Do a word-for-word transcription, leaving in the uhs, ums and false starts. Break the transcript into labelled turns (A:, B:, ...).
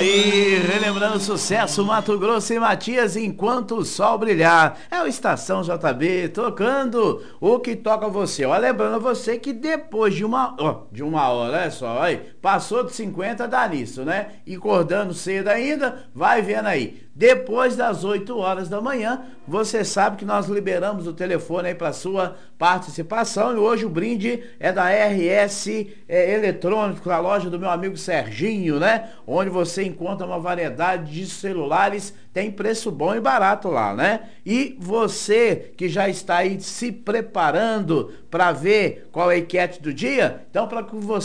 A: aí, relembrando o sucesso Mato Grosso e Matias, Enquanto o Sol Brilhar. É o Estação J B, tocando o que toca você. Ó, lembrando você que depois de uma, ó, de uma hora, olha só, aí, passou de cinquenta, dá nisso, né? E acordando cedo ainda, vai vendo aí. Depois das oito horas da manhã, você sabe que nós liberamos o telefone aí para sua participação. E hoje o brinde é da R S é, Eletrônicos, a loja do meu amigo Serginho, né? Onde você encontra uma variedade de celulares, tem preço bom e barato lá, né? E você que já está aí se preparando para ver qual é a enquete do dia, então para que você